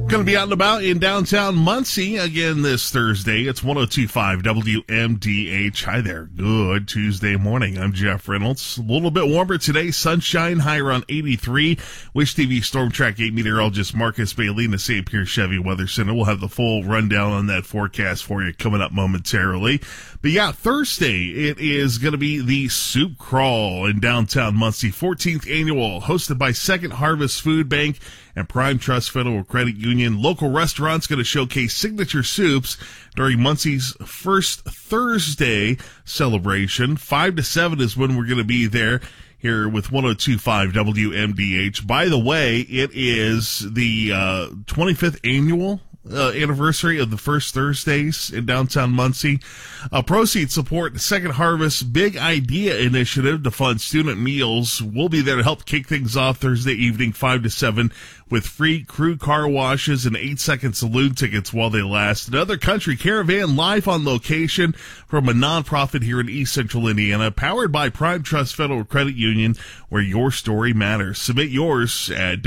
Going to be out and about in downtown Muncie again this Thursday. It's 102.5 WMDH. Hi there. Good Tuesday morning. I'm Jeff Reynolds. A little bit warmer today. Sunshine, high around 83. Wish TV Storm Track 8 meteorologist Marcus Bailey in the St. Pierre Chevy Weather Center. We'll have the full rundown on that forecast for you coming up momentarily. But yeah, Thursday, it is going to be the Soup Crawl in downtown Muncie, 14th annual, hosted by Second Harvest Food Bank and Prime Trust Federal Credit Union. Local restaurants going to showcase signature soups during Muncie's first Thursday celebration. 5 to 7 is when we're going to be there here with 102.5 WMDH. By the way, it is the 25th annual anniversary of the First Thursdays in downtown Muncie. Proceeds support the Second Harvest Big Idea Initiative to fund student meals. We'll be there to help kick things off Thursday evening, 5 to 7, with free crew car washes and 8-second saloon tickets while they last. Another Country Caravan live on location from a nonprofit here in East Central Indiana, powered by Prime Trust Federal Credit Union, where your story matters. Submit yours at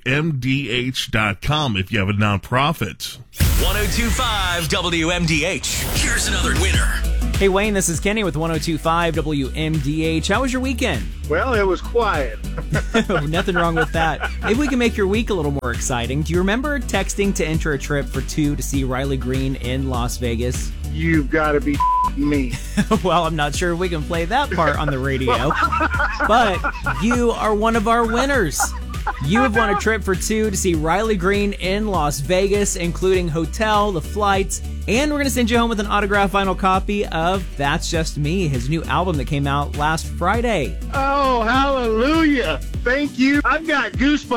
WMDH.com if you have a nonprofit. 102.5 WMDH. Here's another winner. Hey, Wayne, this is Kenny with 102.5 WMDH. How was your weekend? Well, it was quiet. Nothing wrong with that. Maybe we can make your week a little more exciting. Do you remember texting to enter a trip for two to see Riley Green in Las Vegas? You've got to be me. Well, I'm not sure if we can play that part on the radio, but you are one of our winners. You have won a trip for two to see Riley Green in Las Vegas, including hotel, the flights, and we're going to send you home with an autographed vinyl copy of That's Just Me, his new album that came out last Friday. Oh, hallelujah. Thank you. I've got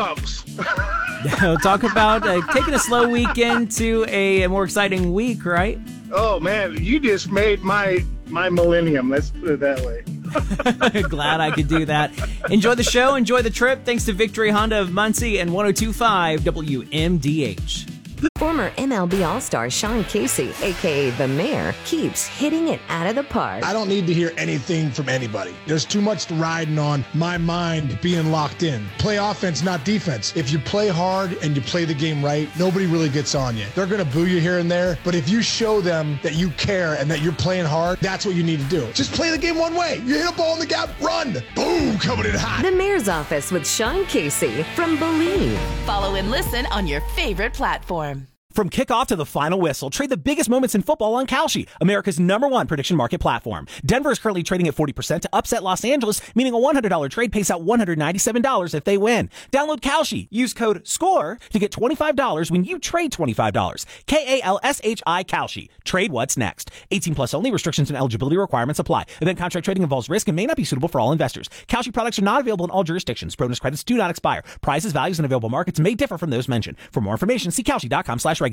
goosebumps. Talk about taking a slow weekend to a more exciting week, right? Oh, man, you just made my millennium. Let's put it that way. Glad I could do that. Enjoy the show. Enjoy the trip. Thanks to Victory Honda of Muncie and 102.5 WMDH. Former MLB All-Star Sean Casey, a.k.a. The Mayor, keeps hitting it out of the park. I don't need to hear anything from anybody. There's too much riding on my mind being locked in. Play offense, not defense. If you play hard and you play the game right, nobody really gets on you. They're going to boo you here and there, but if you show them that you care and that you're playing hard, that's what you need to do. Just play the game one way. You hit a ball in the gap, run. Boom, coming in hot. The Mayor's Office with Sean Casey from Believe. Follow and listen on your favorite platform. From kickoff to the final whistle, trade the biggest moments in football on Kalshi, America's #1 prediction market platform. Denver is currently trading at 40% to upset Los Angeles, meaning a $100 trade pays out $197 if they win. Download Kalshi. Use code SCORE to get $25 when you trade $25. KALSHI Kalshi. Trade what's next. 18 plus only. Restrictions and eligibility requirements apply. Event contract trading involves risk and may not be suitable for all investors. Kalshi products are not available in all jurisdictions. Bonus credits do not expire. Prices, values, and available markets may differ from those mentioned. For more information, see Kalshi.com/regulatory.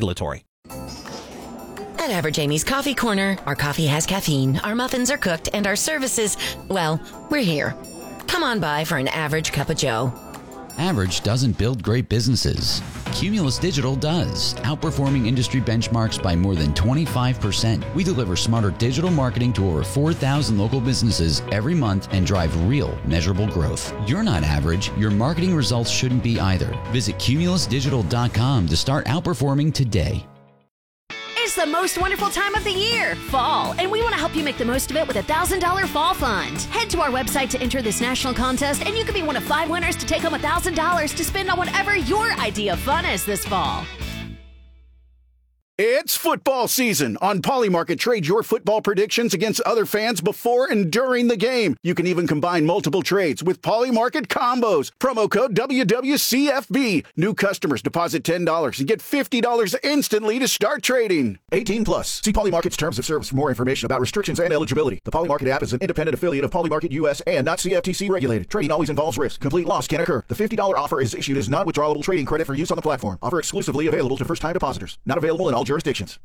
At Average Amy's Coffee Corner, our coffee has caffeine, our muffins are cooked, and our services, well, we're here. Come on by for an average cup of joe. Average doesn't build great businesses. Cumulus Digital does, outperforming industry benchmarks by more than 25%. We deliver smarter digital marketing to over 4,000 local businesses every month and drive real, measurable growth. You're not average. Your marketing results shouldn't be either. Visit cumulusdigital.com to start outperforming today. It's the most wonderful time of the year, fall, and we want to help you make the most of it with a $1,000 fall fund. Head to our website to enter this national contest, and you could be one of 5 winners to take home $1,000 to spend on whatever your idea of fun is this fall. It's football season. On Polymarket, trade your football predictions against other fans before and during the game. You can even combine multiple trades with Polymarket combos. Promo code WWCFB. New customers deposit $10 and get $50 instantly to start trading. 18 plus. See Polymarket's terms of service for more information about restrictions and eligibility. The Polymarket app is an independent affiliate of Polymarket US and not CFTC regulated. Trading always involves risk. Complete loss can occur. The $50 offer is issued as non-withdrawable trading credit for use on the platform. Offer exclusively available to first-time depositors. Not available in all jurisdictions.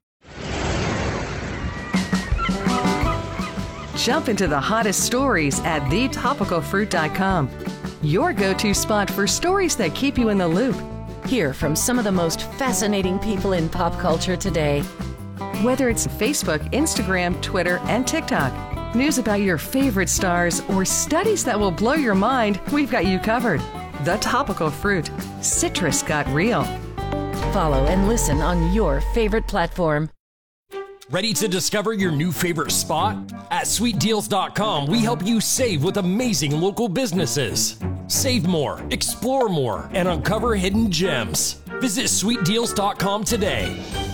Jump into the hottest stories at thetopicalfruit.com. Your go-to spot for stories that keep you in the loop. Hear from some of the most fascinating people in pop culture today. Whether it's Facebook, Instagram, Twitter, and TikTok, news about your favorite stars, or studies that will blow your mind, we've got you covered. The Topical Fruit. Citrus got real. Follow and listen on your favorite platform. Ready to discover your new favorite spot? At sweetdeals.com, we help you save with amazing local businesses. Save more, explore more, and uncover hidden gems. Visit sweetdeals.com today.